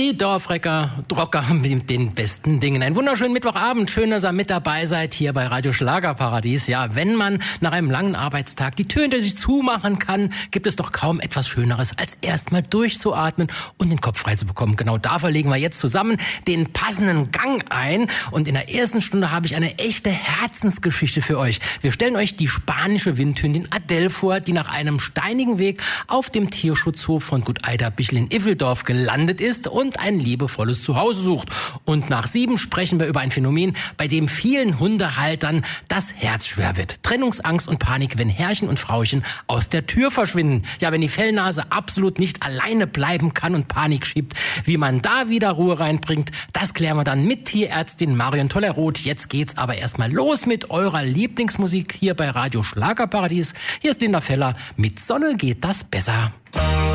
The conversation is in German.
Die Dorfrocker mit den besten Dingen. Einen wunderschönen Mittwochabend. Schön, dass ihr mit dabei seid hier bei Radio Schlagerparadies. Ja, wenn man nach einem langen Arbeitstag die Tür hinter sich zumachen kann, gibt es doch kaum etwas Schöneres, als erstmal durchzuatmen und den Kopf frei zu bekommen. Genau dafür legen wir jetzt zusammen den passenden Gang ein. Und in der ersten Stunde habe ich eine echte Herzensgeschichte für euch. Wir stellen euch die spanische Windhündin Adele vor, die nach einem steinigen Weg auf dem Tierschutzhof von Gut Eiderbichl in Ivseldorf gelandet ist und ein liebevolles Zuhause sucht. Und nach 7 sprechen wir über ein Phänomen, bei dem vielen Hundehaltern das Herz schwer wird. Trennungsangst und Panik, wenn Herrchen und Frauchen aus der Tür verschwinden. Ja, wenn die Fellnase absolut nicht alleine bleiben kann und Panik schiebt. Wie man da wieder Ruhe reinbringt, das klären wir dann mit Tierärztin Marion Tolleroth. Jetzt geht's aber erstmal los mit eurer Lieblingsmusik hier bei Radio Schlagerparadies. Hier ist Linda Feller. Mit Sonne geht das besser.